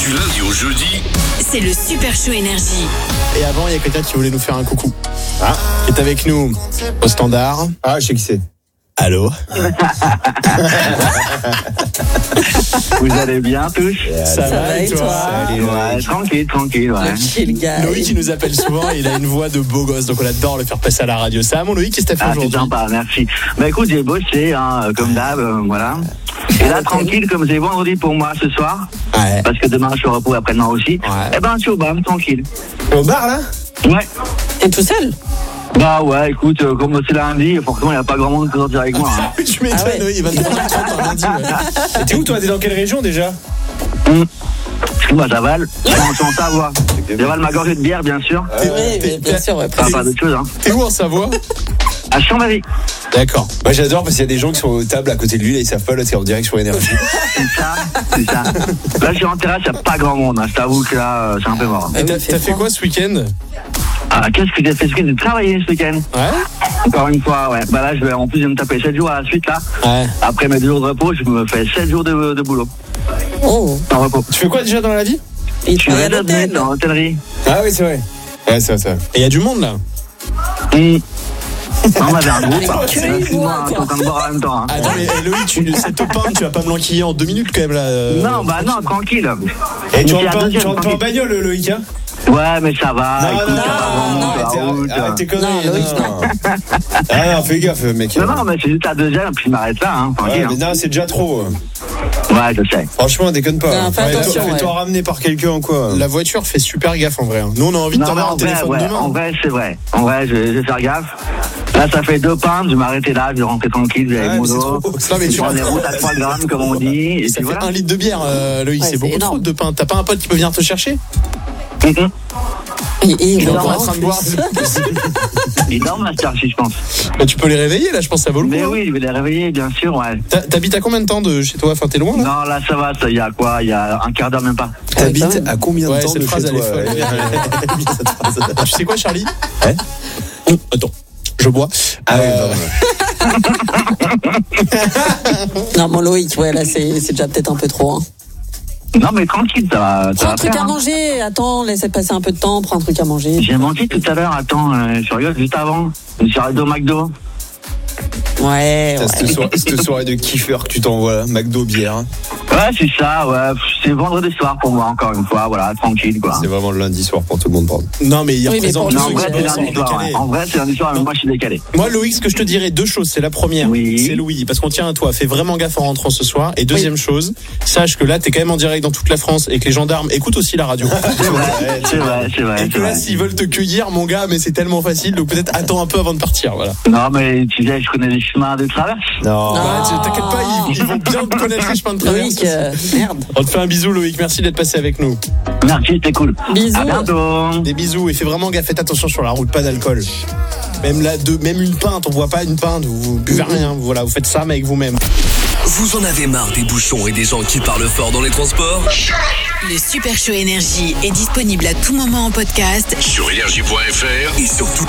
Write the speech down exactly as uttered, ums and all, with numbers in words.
Du lundi au jeudi, c'est le Super Show Énergie. Et avant, il y a quelqu'un qui voulait nous faire un coucou. Ah, qui est avec nous au standard. Ah, je sais qui c'est. Allô. Vous allez bien tous? Ça, Ça va et toi, toi Salut, ouais, tranquille, tranquille, ouais. Tranquille, gars. Loïc, il nous appelle souvent, il a une voix de beau gosse, donc on adore le faire passer à la radio. Ça va, mon Loïc, qu'est-ce que t'as fait ah, aujourd'hui? C'est sympa, merci. Bah écoute, j'ai bossé, hein, comme d'hab, euh, voilà. Et là, tranquille, comme c'est vendredi pour moi ce soir, ouais. Parce que demain je suis au repos, après-demain aussi, ouais. Eh ben, je suis au bar, tranquille. Au bar, là? Ouais. T'es tout seul? Bah ouais, écoute, euh, comme c'est lundi, forcément, il n'y a pas grand monde qui sortir avec moi. Hein. Tu m'étonnes, ah ouais. Oui, vingt-trois heures trente un lundi, ouais. Et t'es où, toi? T'es dans quelle région, déjà? Hum. Moi, j'avale. Je suis en Savoie. J'avale ma gorgée de bière, bien sûr. Oui, oui, bien sûr, ouais. Pas, pas d'autre chose, hein. T'es où en Savoie? À Chambéry. D'accord. Moi, j'adore parce qu'il y a des gens qui sont aux tables à côté de lui, là, ils savent pas, là, c'est en direct sur Énergie. C'est ça, c'est ça. Là, je suis en terrasse, il n'y a pas grand monde, hein. Je t'avoue que là, c'est un peu mort. Et t'as, t'as fait quoi ce week-end? Ah, qu'est-ce que j'ai fait ce week-end? J'ai travaillé ce week-end. Ouais. Encore une fois, ouais. Bah là, je vais en plus de me taper sept jours à la suite, là. Ouais. Après mes deux jours de repos, je me fais sept jours de, de boulot. Oh. En repos. Tu fais quoi déjà dans la vie? Et je suis rédacteur en hôtellerie. Ah oui, c'est vrai. Ouais, c'est ça. Et il y a du monde là? Mmh. Non, on avait un groupe. Excuse-moi, je suis en train de boire en même temps. Hein. Attends, mais Loïc, tu, cette panne, tu vas pas me l'enquiller en deux minutes quand même là. Euh... Non, bah non, tranquille. Et tu rentres pas, tu rentres pas en bagnole, Loïc, hein? Ouais, mais ça va. Non, écoute, non, ça va, non, vraiment, arrête, arrête tes conneries. Non, Loïc, non. Ah non, fais gaffe, mec. Non, non, mais c'est juste la deuxième, puis je m'arrête là, hein, tranquille. Ouais, mais non, c'est déjà trop. Ouais, je sais. Franchement, déconne pas. Non, fais attention, Fais-toi ouais. ramener par quelqu'un, quoi. La voiture fait super gaffe en vrai. Nous, on a envie de Non, t'avoir non, un en vrai, téléphone ouais, demain. en vrai, c'est vrai. En vrai, je vais, je vais faire gaffe. Là, ça fait deux pintes, je vais m'arrêter là, je vais rentrer tranquille, je vais avec Ouais, mon mais c'est dos. trop. Non, mais tu Je prends des routes à trois grammes, comme on dit. Et Ça puis fait voilà. un litre de bière, euh, Loïc, Ouais, c'est c'est beaucoup énorme. trop de pain. T'as pas un pote qui peut venir te chercher? Mhm. Et, et Il est bon, en en train de plus. boire. Il dort ma star, si je pense. Bah, tu peux les réveiller là, je pense que ça vaut le coup. Mais hein. oui, je vais les réveiller, bien sûr, ouais. T'a- T'habites à combien de temps de chez toi? Enfin, t'es loin là? Non, là, ça va, ça, il y a quoi? Il y a un quart d'heure, même pas. T'habites à combien de Ouais, temps cette de phrase, chez elle est toi? folle. Ouais. Cette phrase. Tu sais quoi, Charlie? Ouais. Oh, attends, je bois. Ah oui, Euh, pardon. Non, mon Loïc, ouais, là, c'est, c'est déjà peut-être un peu trop. Hein. Non, mais tranquille, ça va. Ça Prends va un truc faire, à hein. manger, attends, laissez passer un peu de temps, prends un truc à manger. J'ai mangé tout à l'heure, attends, euh, je regarde juste avant. Je suis arrêté au McDo. Ouais, T'as ouais. Cette soirée, cette soirée de kiffer que tu t'envoies, McDo, bière. Ouais, c'est ça, ouais. C'est vendredi soir pour moi, encore une fois, voilà, tranquille, quoi. C'est vraiment le lundi soir pour tout le monde, pardon. Non, mais il Oui, mais représente pour tous Non, en ceux vrai, qui c'est bossent en lundi soir, ouais. décalé. En vrai, c'est lundi soir, mais moi, je suis décalé. Moi, Loïc, ce que je te dirais, deux choses. C'est la première, Oui. c'est Louis, parce qu'on tient à toi. Fais vraiment gaffe en rentrant ce soir. Et deuxième chose, sache que là, t'es quand même en direct dans toute la France et que les gendarmes écoutent aussi la radio. C'est vrai, c'est vrai, c'est vrai. Et c'est que là, vrai. s'ils veulent te cueillir, mon gars, mais c'est tellement facile, donc peut-être attends un peu avant de partir, voilà. Non, mais tu sais, je connais les chemins de traverse. Non. Non. Ouais, tu- t'inquiète pas, ils, ils vont bien te connaître les chemins de traverse. Loïc, euh, merde. On te fait un bisou, Loïc. Merci d'être passé avec nous. Merci, c'était cool. Bisous. À bientôt. Des bisous et fais vraiment gaffe, faites attention sur la route, pas d'alcool. Même là, de, même une pinte, on boit pas une pinte, vous, vous buvez rien, voilà, vous faites ça mais avec vous-même. vous en avez marre des bouchons et des gens qui parlent fort dans les transports? Le Super Show Énergie est disponible à tout moment en podcast Sur énergie point f r et sur toutes les